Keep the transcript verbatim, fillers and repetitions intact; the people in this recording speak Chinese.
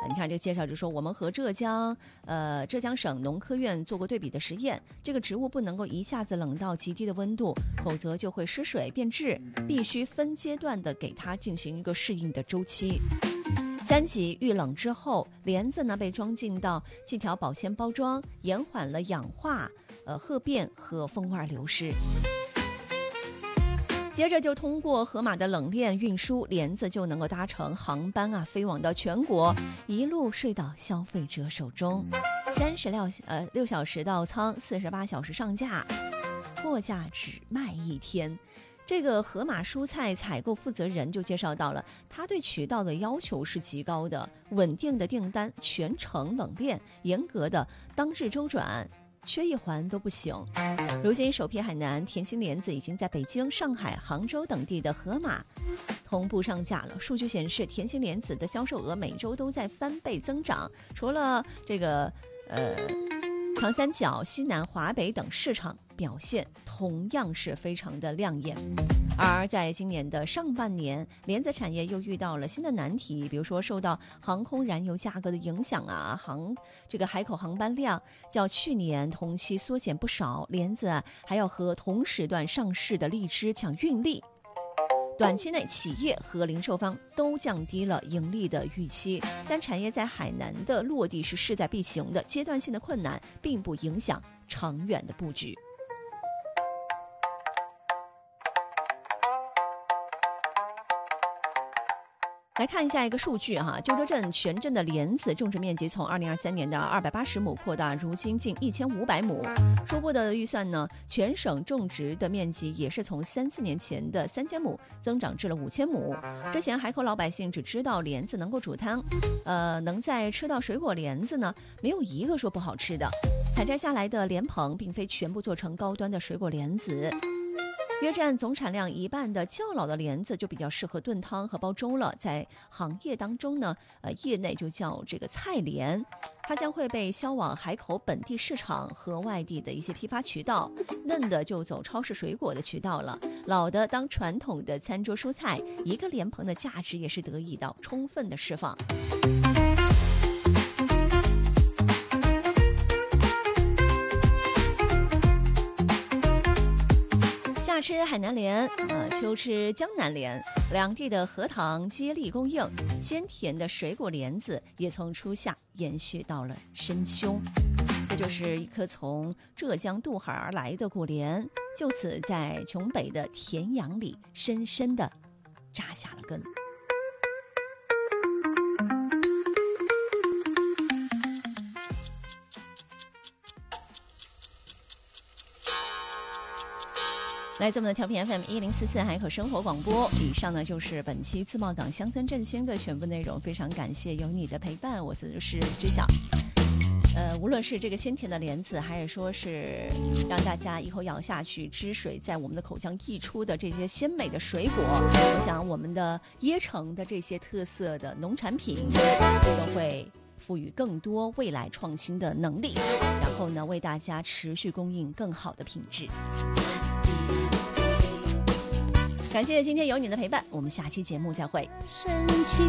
你看这个介绍就说，我们和浙江呃浙江省农科院做过对比的实验，这个植物不能够一下子冷到极低的温度，否则就会失水变质，必须分阶段的给它进行一个适应的周期。三级遇冷之后，莲子呢被装进到气条保鲜包装，延缓了氧化、呃褐变和风味流失。接着就通过河马的冷链运输，莲子就能够搭乘航班啊，飞往到全国，一路睡到消费者手中。三十六呃六小时到仓，四十八小时上架，货架只卖一天。这个河马蔬菜采购负责人就介绍到了，他对渠道的要求是极高的，稳定的订单，全程冷链，严格的当日周转，缺一环都不行。如今首批海南甜心莲子已经在北京、上海、杭州等地的盒马同步上架了。数据显示，甜心莲子的销售额每周都在翻倍增长，除了这个呃长三角、西南、华北等市场表现同样是非常的亮眼。而在今年的上半年，莲子产业又遇到了新的难题，比如说受到航空燃油价格的影响啊，航这个海口航班量较去年同期缩减不少，莲子啊还要和同时段上市的荔枝抢运力。短期内，企业和零售方都降低了盈利的预期，但产业在海南的落地是势在必行的，阶段性的困难并不影响长远的布局。来看一下一个数据哈，鸠州镇全镇的莲子种植面积从二零二三年的二百八十亩扩大，如今近一千五百亩。初步的预算呢，全省种植的面积也是从三四年前的三千亩增长至了五千亩。之前海口老百姓只知道莲子能够煮汤，呃，能在吃到水果莲子呢，没有一个说不好吃的。采摘下来的莲蓬并非全部做成高端的水果莲子。约占总产量一半的较老的莲子就比较适合炖汤和煲粥了，在行业当中呢，呃，业内就叫这个菜莲，它将会被销往海口本地市场和外地的一些批发渠道，嫩的就走超市水果的渠道了，老的当传统的餐桌蔬菜，一个莲蓬的价值也是得以到充分的释放。夏吃海南莲，呃，秋吃江南莲，两地的荷塘接力供应，鲜甜的水果莲子也从初夏延续到了深秋。这就是一颗从浙江渡海而来的果莲，就此在琼北的田阳里深深地扎下了根。来自我们的调频 F M 一零四四海口生活广播。以上呢就是本期自贸党乡村振兴的全部内容，非常感谢有你的陪伴，我是就是知晓。呃，无论是这个鲜甜的莲子，还是说是让大家一口咬下去汁水在我们的口腔溢出的这些鲜美的水果，我想我们的椰城的这些特色的农产品都会赋予更多未来创新的能力，然后呢为大家持续供应更好的品质。感谢今天有你的陪伴，我们下期节目再会。